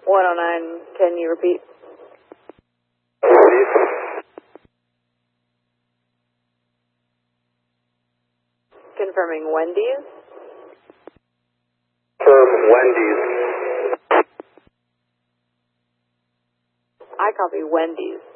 109, can you repeat? Confirming Wendy's. Wendy's. I copy Wendy's.